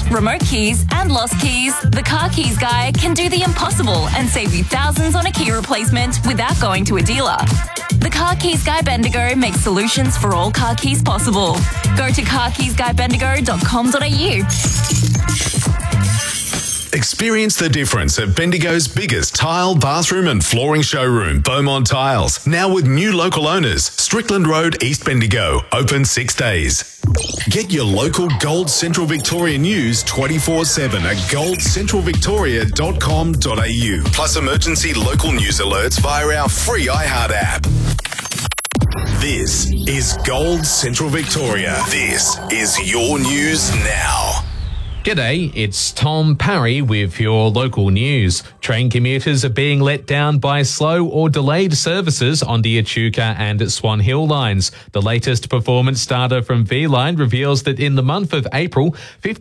remote keys and lost keys, the Car Keys Guy can do the impossible and save you thousands on a key replacement without going to a dealer. The Car Keys Guy Bendigo makes solutions for all car keys possible. Go to carkeysguybendigo.com.au. Experience the difference at Bendigo's biggest tile, bathroom and flooring showroom, Beaumont Tiles. Now with new local owners, Strickland Road, East Bendigo. Open 6 days. Get your local Gold Central Victoria news 24/7 at goldcentralvictoria.com.au. Plus emergency local news alerts via our free iHeart app. This is Gold Central Victoria. This is your news now. G'day, it's Tom Parry with your local news. Train commuters are being let down by slow or delayed services on the Echuca and Swan Hill lines. The latest performance data from V-Line reveals that in the month of April,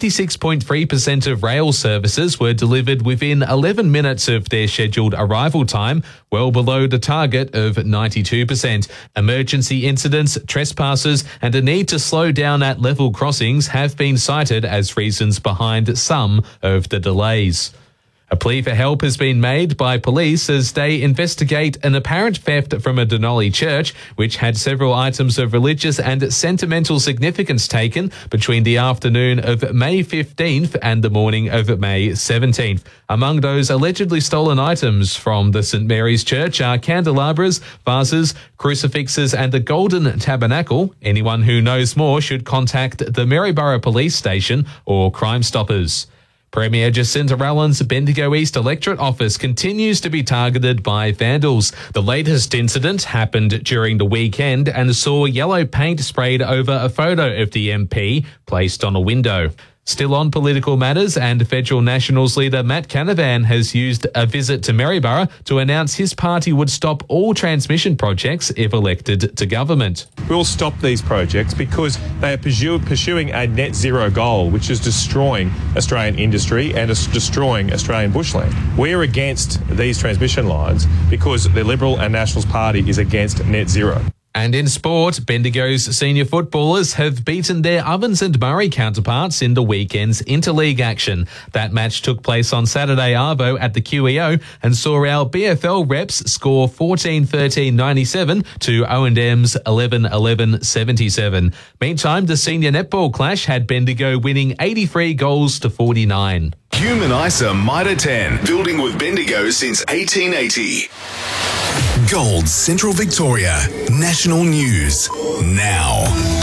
56.3% of rail services were delivered within 11 minutes of their scheduled arrival time, well below the target of 92%. Emergency incidents, trespassers, and a need to slow down at level crossings have been cited as reasons behind some of the delays. A plea for help has been made by police as they investigate an apparent theft from a Denali church, which had several items of religious and sentimental significance taken between the afternoon of May 15th and the morning of May 17th. Among those allegedly stolen items from the St Mary's Church are candelabras, vases, crucifixes and the Golden Tabernacle. Anyone who knows more should contact the Maryborough Police Station or Crime Stoppers. Premier Jacinta Allen's Bendigo East electorate office continues to be targeted by vandals. The latest incident happened during the weekend and saw yellow paint sprayed over a photo of the MP placed on a window. Still on political matters, and Federal Nationals leader Matt Canavan has used a visit to Maryborough to announce his party would stop all transmission projects if elected to government. We'll stop these projects because they are pursuing a net zero goal, which is destroying Australian industry and is destroying Australian bushland. We're against these transmission lines because the Liberal and Nationals Party is against net zero. And in sport, Bendigo's senior footballers have beaten their Ovens and Murray counterparts in the weekend's interleague action. That match took place on Saturday arvo at the QEO and saw our BFL reps score 14-13-97 to O&M's 11-11-77. Meantime, the senior netball clash had Bendigo winning 83 goals to 49. Human ISA Mitre 10, building with Bendigo since 1880. Gold Central Victoria, national news now.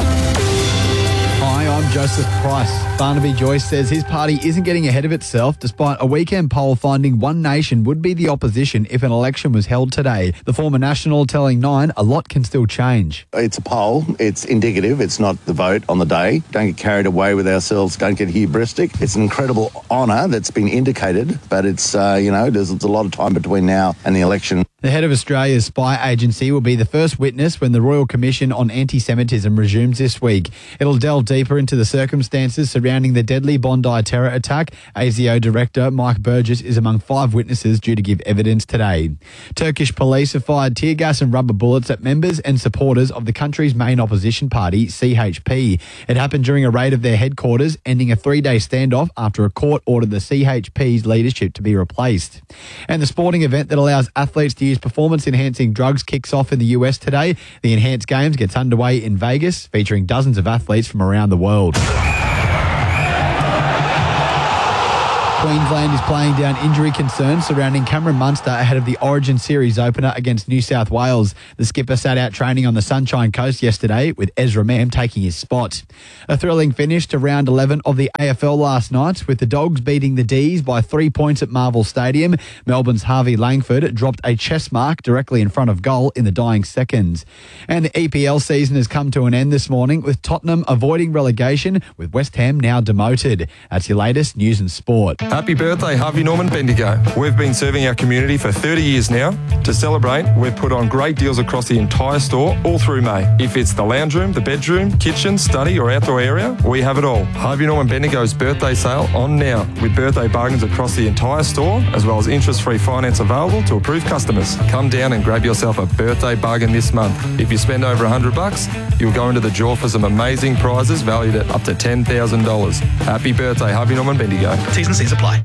Hi, I'm Joseph Price. Barnaby Joyce says his party isn't getting ahead of itself despite a weekend poll finding One Nation would be the opposition if an election was held today. The former National telling Nine a lot can still change. It's a poll. It's indicative. It's not the vote on the day. Don't get carried away with ourselves. Don't get hubristic. It's an incredible honour that's been indicated, but it's, there's a lot of time between now and the election. The head of Australia's spy agency will be the first witness when the Royal Commission on Anti-Semitism resumes this week. It'll delve deeper into the circumstances surrounding the deadly Bondi terror attack. ASIO Director Mike Burgess is among 5 witnesses due to give evidence today. Turkish police have fired tear gas and rubber bullets at members and supporters of the country's main opposition party, CHP. It happened during a raid of their headquarters, ending a 3-day standoff after a court ordered the CHP's leadership to be replaced. And the sporting event that allows athletes to use performance-enhancing drugs kicks off in the US today. The Enhanced Games gets underway in Vegas, featuring dozens of athletes from around the world. Queensland is playing down injury concerns surrounding Cameron Munster ahead of the Origin Series opener against New South Wales. The skipper sat out training on the Sunshine Coast yesterday, with Ezra Mam taking his spot. A thrilling finish to round 11 of the AFL last night, with the Dogs beating the D's by 3 points at Marvel Stadium. Melbourne's Harvey Langford dropped a chest mark directly in front of goal in the dying seconds. And the EPL season has come to an end this morning, with Tottenham avoiding relegation, with West Ham now demoted. That's your latest news and sport. Happy birthday, Harvey Norman Bendigo. We've been serving our community for 30 years now. To celebrate, we've put on great deals across the entire store all through May. If it's the lounge room, the bedroom, kitchen, study or outdoor area, we have it all. Harvey Norman Bendigo's birthday sale on now with birthday bargains across the entire store as well as interest-free finance available to approved customers. Come down and grab yourself a birthday bargain this month. If you spend over $100, you'll go into the draw for some amazing prizes valued at up to $10,000. Happy birthday, Harvey Norman Bendigo. T's and C's apply.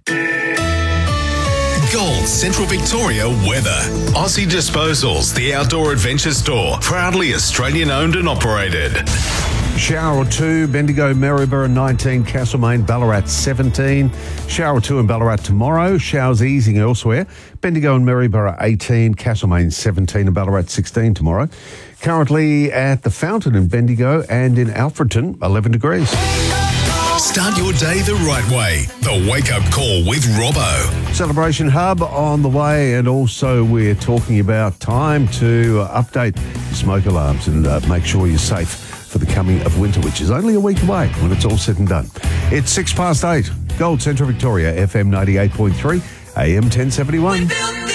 Gold Central Victoria weather. Aussie Disposals, the outdoor adventure store, proudly Australian owned and operated. Shower or two, Bendigo, Maryborough 19, Castlemaine, Ballarat 17. Shower or two in Ballarat tomorrow. Showers easing elsewhere. Bendigo and Maryborough 18, Castlemaine 17 and Ballarat 16 tomorrow. Currently at the Fountain in Bendigo and in Alfredton, 11 degrees. Start your day the right way. The Wake Up Call with Robbo. Celebration Hub on the way, and also we're talking about time to update your smoke alarms and make sure you're safe for the coming of winter, which is only a week away when it's all said and done. It's 8:06. Gold Central Victoria, FM 98.3, AM 1071.